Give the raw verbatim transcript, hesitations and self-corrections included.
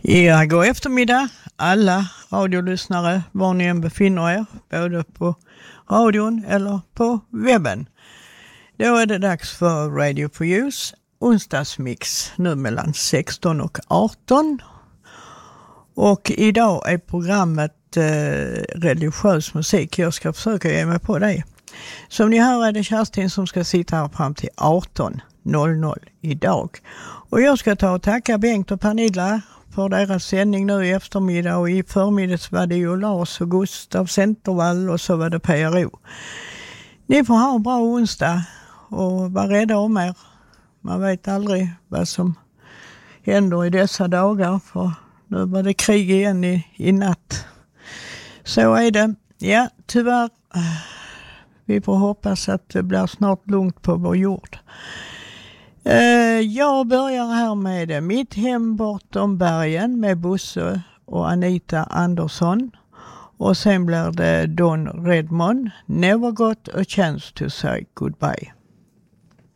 Ja, god eftermiddag alla radiolyssnare var ni än befinner er, både på radion eller på webben. Då är det dags för Radio for Use, onsdagsmix, nu mellan sexton och arton. Och idag är programmet eh, religiös musik. Jag ska försöka ge mig på det. Som ni hör är det Kerstin som ska sitta här fram till arton noll noll idag. Och jag ska ta och tacka Bengt och Pernilla för deras sändning nu i eftermiddag, och i förmiddags var det ju Lars och Gustav Centervall och så var det P R O. Ni får ha en bra onsdag och var rädda om er. Man vet aldrig vad som händer i dessa dagar, för nu var det krig igen i, i natt. Så är det. Ja, tyvärr. Vi får hoppas att det blir snart lugnt på vår jord. Jag börjar här med Mitt hem bortom bergen med Bosse och Anita Andersson. Och sen blir det Don Redmond, Never Got a Chance to Say Goodbye.